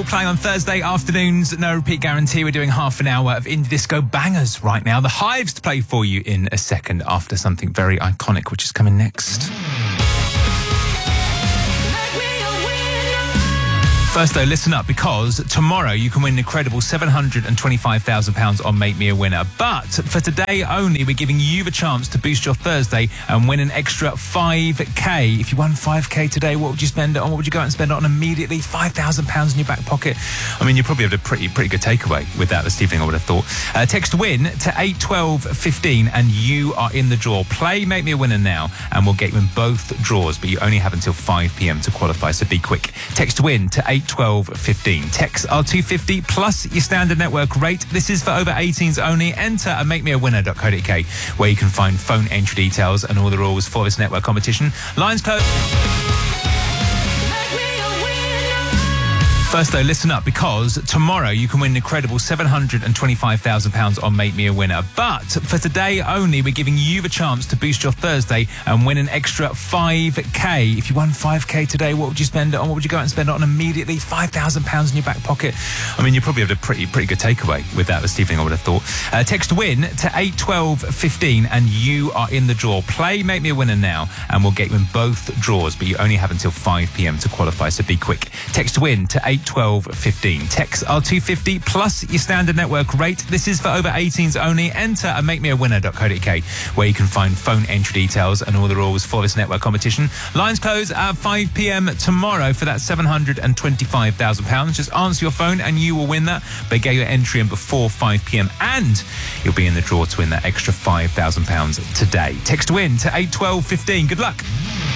playing on Thursday afternoons. No repeat guarantee. We're doing half an hour of indie disco bangers right now. The Hives to play for you in a second after something very iconic, which is coming next. First, though, listen up, because tomorrow you can win an incredible £725,000 on Make Me a Winner. But for today only, we're giving you the chance to boost your Thursday and win an extra 5k. If you won 5k today, what would you spend it on? What would you go out and spend it on immediately? £5,000 in your back pocket. I mean, you probably have a pretty good takeaway with that this evening, I would have thought. Text WIN to 81215 and you are in the draw. Play Make Me a Winner now and we'll get you in both draws, but you only have until 5 p.m. to qualify, so be quick. Text WIN to 81215. Texts are £2.50 plus your standard network rate. This is for over 18s only. Enter at makemeawinner.co.uk where you can find phone entry details and all the rules for this network competition. Lines closed. First, though, listen up, because tomorrow you can win an incredible £725,000 on Make Me a Winner. But for today only, we're giving you the chance to boost your Thursday and win an extra 5k. If you won 5k today, what would you spend it on? What would you go out and spend it on immediately? £5,000 in your back pocket. I mean, you probably have a pretty good takeaway with that this evening, I would have thought. Text WIN to 81215 and you are in the draw. Play Make Me a Winner now and we'll get you in both draws, but you only have until 5 p.m. to qualify, so be quick. Text WIN to 81215. Texts are £2.50 plus your standard network rate. This is for over 18s only. Enter at makemeawinner.co.uk where you can find phone entry details and all the rules for this network competition. Lines close at 5 p.m. tomorrow for that £725,000. Just answer your phone and you will win that. But get your entry in before 5 p.m. and you'll be in the draw to win that extra £5,000 today. Text WIN to 81215. Good luck.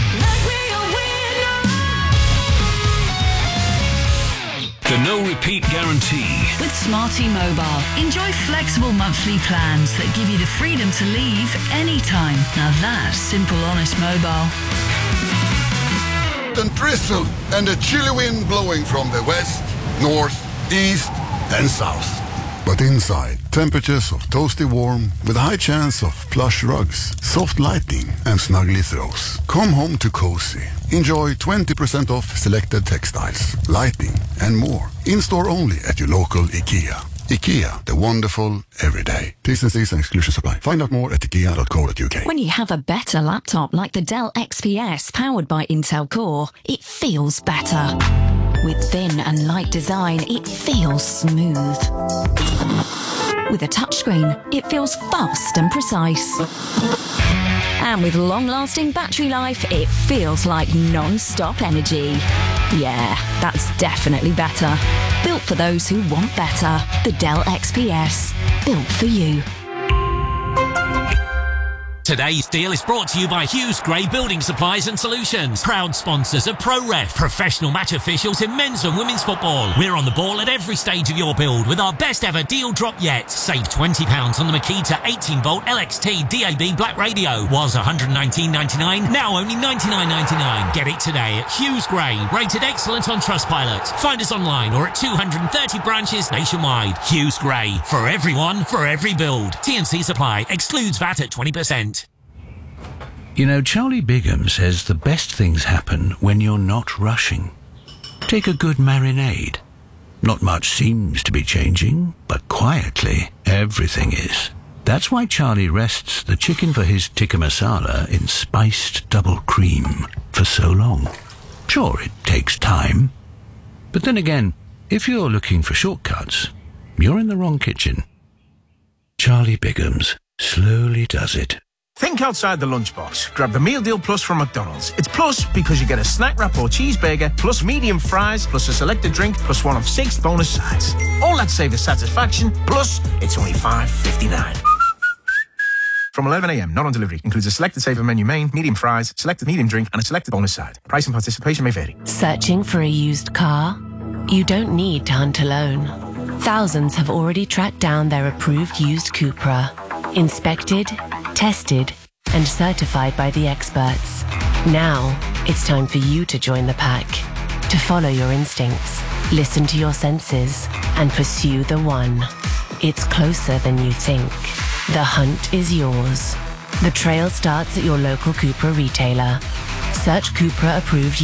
The no repeat guarantee. With Smarty Mobile, enjoy flexible monthly plans that give you the freedom to leave anytime. Now that's simple, honest mobile. And drizzle and a chilly wind blowing from the west, north, east and south. But inside, temperatures of toasty warm with a high chance of plush rugs, soft lighting and snuggly throws. Come home to cozy. Enjoy 20% off selected textiles, lighting and more. In-store only at your local IKEA. IKEA, the wonderful everyday. T's and C's and exclusions apply. Find out more at ikea.co.uk. When you have a better laptop like the Dell XPS powered by Intel Core, it feels better. With thin and light design, it feels smooth. With a touchscreen, it feels fast and precise. And with long-lasting battery life, it feels like non-stop energy. Yeah, that's definitely better. Built for those who want better. The Dell XPS. Built for you. Today's deal is brought to you by Hughes Gray Building Supplies and Solutions, proud sponsors of ProRef, professional match officials in men's and women's football. We're on the ball at every stage of your build with our best ever deal drop yet. Save £20 on the Makita 18-volt LXT DAB Black Radio. Was $119.99, now only $99.99. Get it today at Hughes Gray, rated excellent on Trustpilot. Find us online or at 230 branches nationwide. Hughes Gray, for everyone, for every build. T&C supply, excludes VAT at 20%. You know, Charlie Bigham says the best things happen when you're not rushing. Take a good marinade. Not much seems to be changing, but quietly, everything is. That's why Charlie rests the chicken for his tikka masala in spiced double cream for so long. Sure, it takes time. But then again, if you're looking for shortcuts, you're in the wrong kitchen. Charlie Bigham's slowly does it. Think outside the lunchbox. Grab the Meal Deal Plus from McDonald's. It's plus because you get a snack wrap or cheeseburger, plus medium fries, plus a selected drink, plus one of 6 bonus sides. All that savor satisfaction, plus it's only $5.59. From 11 a.m, not on delivery. Includes a selected saver menu main, medium fries, selected medium drink, and a selected bonus side. Price and participation may vary. Searching for a used car? You don't need to hunt alone. Thousands have already tracked down their approved used Cupra. Inspected, tested, and certified by the experts. Now, it's time for you to join the pack. To follow your instincts, listen to your senses, and pursue the one. It's closer than you think. The hunt is yours. The trail starts at your local Cupra retailer. Search Cupra approved